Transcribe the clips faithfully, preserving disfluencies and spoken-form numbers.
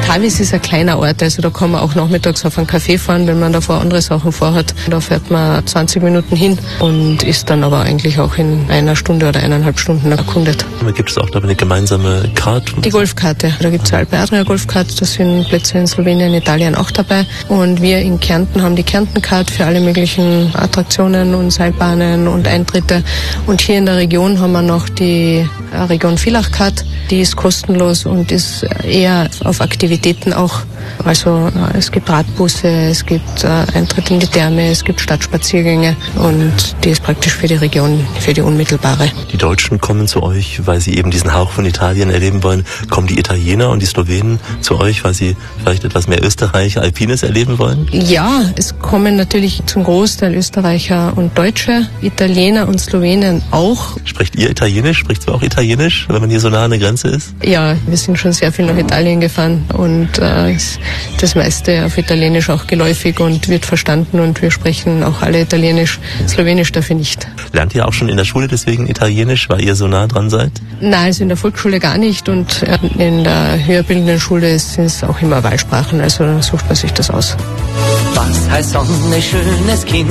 Tavis ist ein kleiner Ort, also da kann man auch nachmittags auf einen Café fahren, wenn man davor andere Sachen vorhat. Da fährt man zwanzig Minuten hin und ist dann aber eigentlich auch in einer Stunde oder eineinhalb Stunden erkundet. Gibt es auch da eine gemeinsame Karte? Die Golfkarte. Da gibt es eine Alpe Adria Golfkarte, da sind Plätze in Slowenien, Italien auch dabei. Und wir in Kärnten haben die Kärntenkarte für alle möglichen Attraktionen und Seilbahnen und Eintritte. Und hier in der Region haben wir noch die Region Villach-Karte. Die ist kostenlos und ist eher auf Aktivitäten auch. Also es gibt Radbusse, es gibt äh, Eintritt in die Therme, es gibt Stadtspaziergänge und die ist praktisch für die Region, für die unmittelbare. Die Deutschen kommen zu euch, weil sie eben diesen Hauch von Italien erleben wollen. Kommen die Italiener und die Slowenen zu euch, weil sie vielleicht etwas mehr Österreich, Alpines erleben wollen? Ja, es kommen natürlich zum Großteil Österreicher und Deutsche, Italiener und Slowenen auch. Spricht ihr Italienisch? Spricht du auch Italienisch, wenn man hier so nah an der Grenze ist? Ja, wir sind schon sehr viel nach Italien gefahren und äh, das meiste auf Italienisch auch geläufig und wird verstanden und wir sprechen auch alle Italienisch. Slowenisch dafür nicht. Lernt ihr auch schon in der Schule deswegen Italienisch, weil ihr so nah dran seid? Nein, also in der Volksschule gar nicht und in der höherbildenden Schule sind es auch immer Wahlsprachen, also dann sucht man sich das aus. Was heißt Sonne, schönes Kind?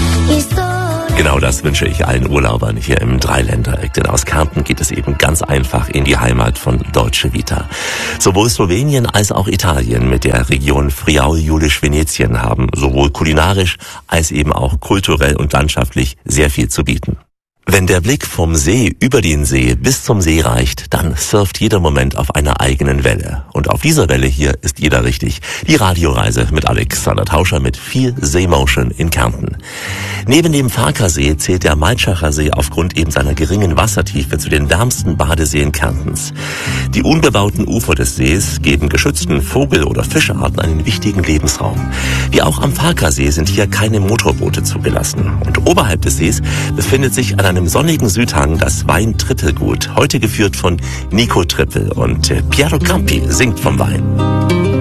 Genau das wünsche ich allen Urlaubern hier im Dreiländereck, denn aus Kärnten geht es eben ganz einfach in die Heimat von Deutsche Vita. Sowohl Slowenien als auch Italien mit der Region Friaul-Julisch-Venetien haben sowohl kulinarisch als eben auch kulturell und landschaftlich sehr viel zu bieten. Wenn der Blick vom See über den See bis zum See reicht, dann surft jeder Moment auf einer eigenen Welle. Und auf dieser Welle hier ist jeder richtig. Die Radioreise mit Alexander Tauscher mit viel Seemotion in Kärnten. Neben dem Farkasee zählt der Maitschacher See aufgrund eben seiner geringen Wassertiefe zu den wärmsten Badeseen Kärntens. Die unbebauten Ufer des Sees geben geschützten Vogel- oder Fischarten einen wichtigen Lebensraum. Wie auch am Farkasee sind hier keine Motorboote zugelassen. Und oberhalb des Sees befindet sich an einem sonnigen Südhang das Wein-Trippelgut, heute geführt von Nico Trippel und Piero Campi singt vom Wein.